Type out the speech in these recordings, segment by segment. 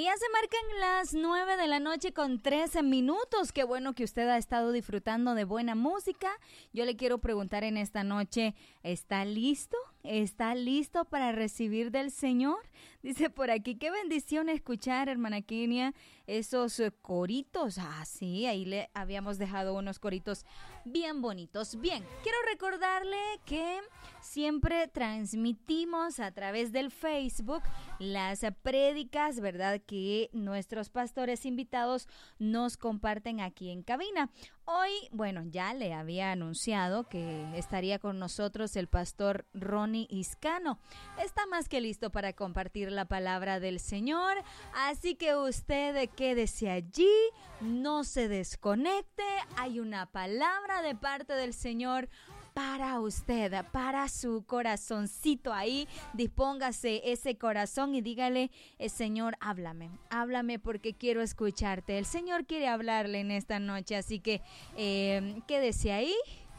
Ya se marcan las 9 de la noche con 13 minutos. Qué bueno que usted ha estado disfrutando de buena música. Yo le quiero preguntar en esta noche, ¿está listo? ¿Está listo para recibir del Señor? Dice por aquí, qué bendición escuchar, hermana Kenia, esos coritos. Sí, ahí le habíamos dejado unos coritos bien bonitos. Bien, quiero recordarle que siempre transmitimos a través del Facebook las prédicas, ¿verdad?, que nuestros pastores invitados nos comparten aquí en cabina. Hoy, bueno, ya le había anunciado que estaría con nosotros el pastor Ronnie Iscano. Está más que listo para compartir la palabra del Señor, así que usted quédese allí, no se desconecte. Hay una palabra de parte del Señor para usted, para su corazoncito ahí. Dispóngase ese corazón y dígale, Señor, háblame porque quiero escucharte. El Señor quiere hablarle en esta noche, así que quédese ahí,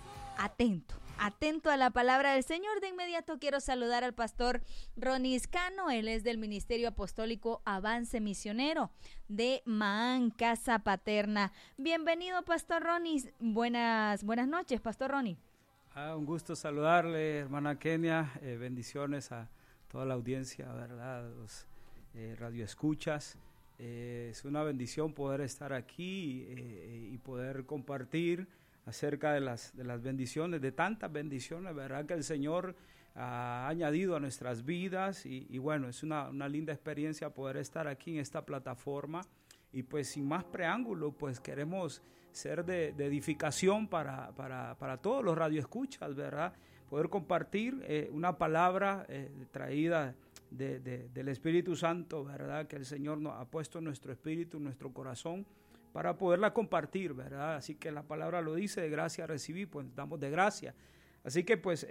atento a la palabra del Señor. De inmediato quiero saludar al pastor Ronnie Iscano. Él es del Ministerio Apostólico Avance Misionero de Maán, Casa Paterna. Bienvenido, pastor Ronnie. Buenas noches, pastor Ronnie. Un gusto saludarle, hermana Kenia. Bendiciones a toda la audiencia, ¿verdad? Los radioescuchas. Es una bendición poder estar aquí y poder compartir acerca de las bendiciones, de tantas bendiciones, ¿verdad?, que el Señor ha añadido a nuestras vidas. Y bueno, es una linda experiencia poder estar aquí en esta plataforma. Y pues sin más preámbulo, pues queremos ser de edificación para todos los radioescuchas, ¿verdad? Poder compartir una palabra traída del Espíritu Santo, ¿verdad? Que el Señor nos ha puesto en nuestro espíritu, en nuestro corazón, para poderla compartir, ¿verdad? Así que la palabra lo dice, de gracia recibí, pues damos de gracia. Así que pues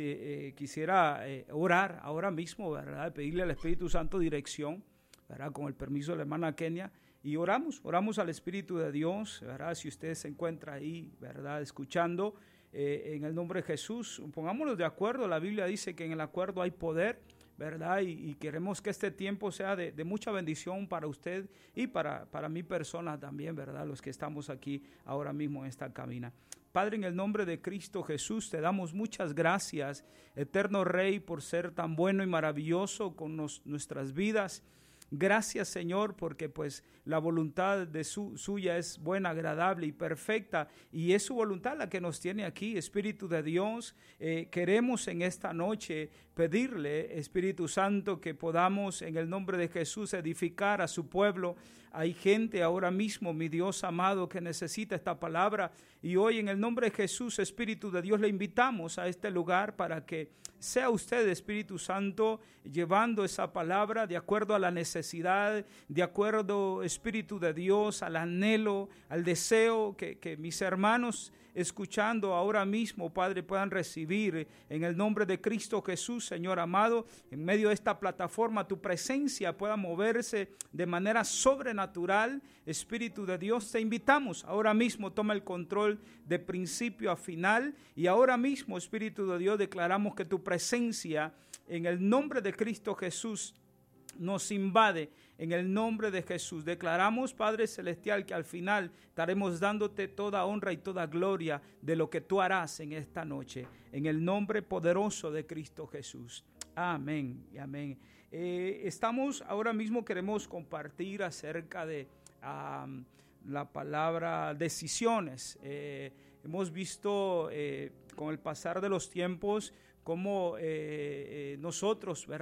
quisiera orar ahora mismo, ¿verdad? Pedirle al Espíritu Santo dirección, ¿verdad? Con el permiso de la hermana Kenia. Y oramos al Espíritu de Dios, ¿verdad? Si usted se encuentra ahí, ¿verdad?, escuchando, en el nombre de Jesús, pongámonos de acuerdo. La Biblia dice que en el acuerdo hay poder, ¿verdad? Y queremos que este tiempo sea de mucha bendición para usted y para mi persona también, ¿verdad? Los que estamos aquí ahora mismo en esta cabina. Padre, en el nombre de Cristo Jesús, te damos muchas gracias, eterno Rey, por ser tan bueno y maravilloso con nuestras vidas. Gracias, Señor, porque pues la voluntad de suya es buena, agradable y perfecta, y es su voluntad la que nos tiene aquí. Espíritu de Dios, queremos en esta noche pedirle, Espíritu Santo, que podamos en el nombre de Jesús edificar a su pueblo. Hay gente ahora mismo, mi Dios amado, que necesita esta palabra, y hoy en el nombre de Jesús, Espíritu de Dios, le invitamos a este lugar para que sea usted, Espíritu Santo, llevando esa palabra de acuerdo a la necesidad, de acuerdo, Espíritu de Dios, al anhelo, al deseo que mis hermanos escuchando ahora mismo, Padre, puedan recibir en el nombre de Cristo Jesús, Señor amado. En medio de esta plataforma tu presencia pueda moverse de manera sobrenatural. Espíritu de Dios, te invitamos ahora mismo, toma el control de principio a final, y ahora mismo, Espíritu de Dios, declaramos que tu presencia en el nombre de Cristo Jesús nos invade. En el nombre de Jesús declaramos, Padre Celestial, que al final estaremos dándote toda honra y toda gloria de lo que tú harás en esta noche, en el nombre poderoso de Cristo Jesús. Amén y amén. Estamos ahora mismo, queremos compartir acerca de la palabra decisiones. Hemos visto con el pasar de los tiempos cómo nosotros, ¿verdad?,